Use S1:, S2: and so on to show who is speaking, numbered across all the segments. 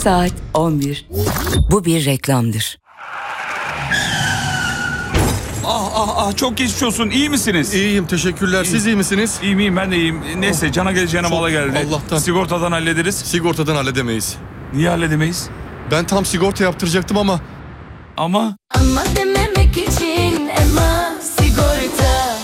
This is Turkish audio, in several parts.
S1: Saat 11. Bu bir reklamdır.
S2: Çok geçmiş olsun. İyi misiniz?
S3: İyiyim, teşekkürler. Siz iyi misiniz?
S2: İyiyim, ben de iyiyim. Neyse, cana geleceğine mala geldi.
S3: Allah'tan.
S2: Sigortadan hallederiz.
S3: Sigortadan halledemeyiz.
S2: Niye halledemeyiz?
S3: Ben tam sigorta yaptıracaktım ama...
S2: Ama
S4: dememek için Ema sigorta.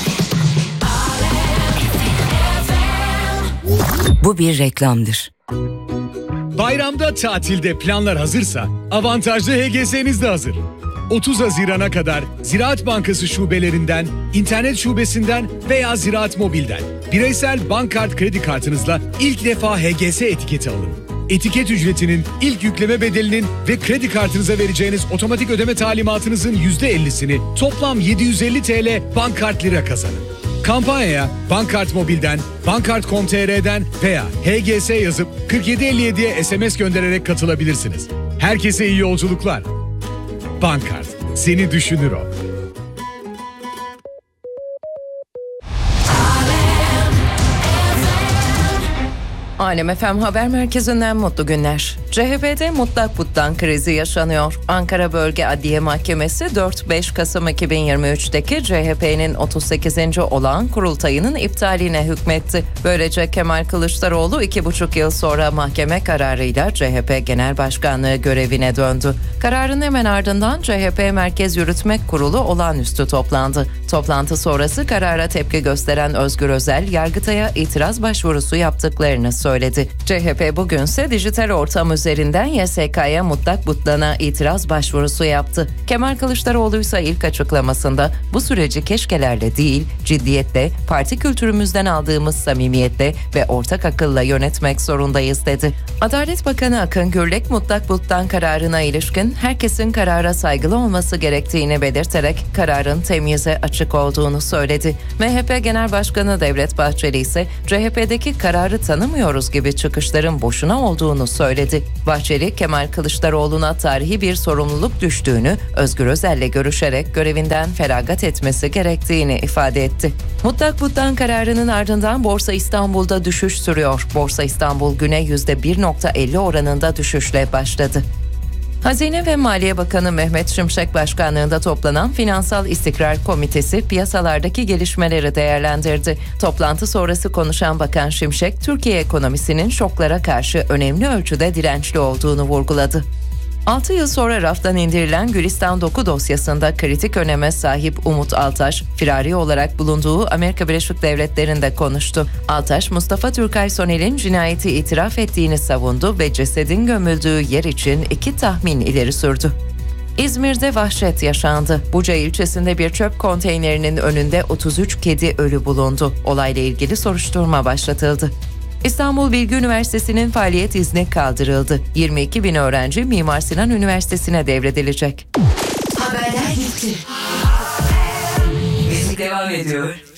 S1: Bu bir reklamdır.
S5: Bayramda tatilde planlar hazırsa avantajlı HGS'niz de hazır. 30 Haziran'a kadar Ziraat Bankası şubelerinden, internet şubesinden veya Ziraat Mobil'den bireysel bankkart kredi kartınızla ilk defa HGS etiketi alın. Etiket ücretinin, ilk yükleme bedelinin ve kredi kartınıza vereceğiniz otomatik ödeme talimatınızın %50'sini toplam 750 TL bankkart lira kazanın. Kampanyaya Bankkart Mobil'den, bankkart.com.tr'den veya HGS yazıp 4757'ye SMS göndererek katılabilirsiniz. Herkese iyi yolculuklar. Bankkart, seni düşünür o.
S6: Alem FM Haber Merkezi'nden mutlu günler. CHP'de mutlak puttan krizi yaşanıyor. Ankara Bölge Adliye Mahkemesi 4-5 Kasım 2023'teki CHP'nin 38. olağan kurultayının iptaline hükmetti. Böylece Kemal Kılıçdaroğlu 2,5 yıl sonra mahkeme kararıyla CHP Genel Başkanlığı görevine döndü. Kararın hemen ardından CHP Merkez Yürütmek Kurulu olağanüstü toplandı. Toplantı sonrası karara tepki gösteren Özgür Özel, Yargıtay'a itiraz başvurusu yaptıklarını söyledi. CHP bugünse dijital ortam üzerinden YSK'ya mutlak butlana itiraz başvurusu yaptı. Kemal Kılıçdaroğlu ise ilk açıklamasında bu süreci keşkelerle değil, ciddiyetle, parti kültürümüzden aldığımız samimiyetle ve ortak akılla yönetmek zorundayız dedi. Adalet Bakanı Akın Gürlek mutlak butlan kararına ilişkin herkesin karara saygılı olması gerektiğini belirterek kararın temyize açık olduğunu söyledi. MHP Genel Başkanı Devlet Bahçeli ise CHP'deki kararı tanımıyoruz gibi çıkışların boşuna olduğunu söyledi. Bahçeli, Kemal Kılıçdaroğlu'na tarihi bir sorumluluk düştüğünü, Özgür Özel'le görüşerek görevinden feragat etmesi gerektiğini ifade etti. Mutlak butlan kararının ardından Borsa İstanbul'da düşüş sürüyor. Borsa İstanbul güne %1,50 oranında düşüşle başladı. Hazine ve Maliye Bakanı Mehmet Şimşek başkanlığında toplanan Finansal İstikrar Komitesi piyasalardaki gelişmeleri değerlendirdi. Toplantı sonrası konuşan Bakan Şimşek, Türkiye ekonomisinin şoklara karşı önemli ölçüde dirençli olduğunu vurguladı. 6 yıl sonra raftan indirilen Gülistan Doku dosyasında kritik öneme sahip Umut Altaş, firari olarak bulunduğu Amerika Birleşik Devletleri'nde konuştu. Altaş, Mustafa Türkay Soner'in cinayeti itiraf ettiğini savundu ve cesedin gömüldüğü yer için 2 tahmin ileri sürdü. İzmir'de vahşet yaşandı. Buca ilçesinde bir çöp konteynerinin önünde 33 kedi ölü bulundu. Olayla ilgili soruşturma başlatıldı. İstanbul Bilgi Üniversitesi'nin faaliyet izni kaldırıldı. 22 bin öğrenci Mimar Sinan Üniversitesi'ne devredilecek.
S4: Haberler bitti.
S1: Müzik devam ediyor.